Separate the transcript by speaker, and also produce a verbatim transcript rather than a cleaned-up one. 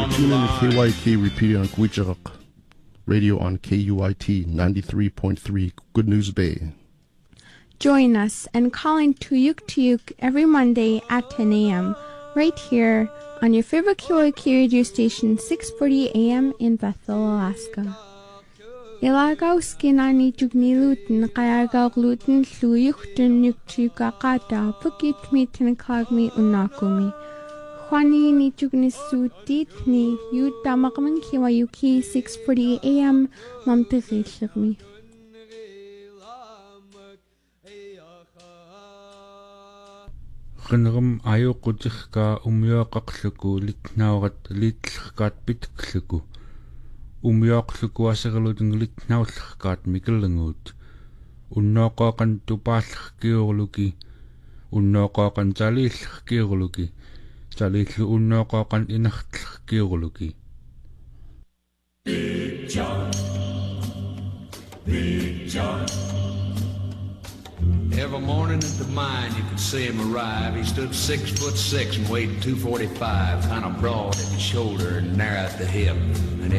Speaker 1: Tune in to K Y K repeated on Kuicharak Radio on K U I T ninety-three point three Good News Bay.
Speaker 2: Join us and call in Tuyuk Tuyuk every Monday at ten a.m. right here on your favorite K Y K radio station, six forty a.m. in Bethel, Alaska. Ilagaw skinani jugnilutin kayagaw lutin luyuktin nukchukakata pukit mitin klagmi unakumi. Juani ni jugnisudit ni yutamakman kiwayuki six forty a.m. mamtirishirmi.
Speaker 3: Qinrum ayuqutirka umyoqaqluku litnaurat litllerkaat pitkluku umyoqluku aserlutin litnaullerkaat mikellenguut unnoqoqan tupaallerkiurluki unnoqoqan talillerkiurluki talillu unnoqoqan inertlerkiurluki. Big John, Big John.
Speaker 4: Every morning at the mine you could see him arrive. He stood six foot six and weighed two forty-five, kind of broad at the shoulder and narrow at the hip. And